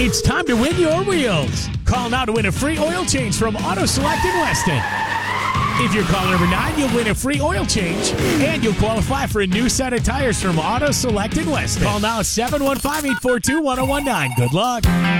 It's time to win your wheels. Call now to win a free oil change from Auto Select in Weston. If you're caller number 9, you'll win a free oil change, and you'll qualify for a new set of tires from Auto Select in Weston. Call now 715-842-1019. Good luck.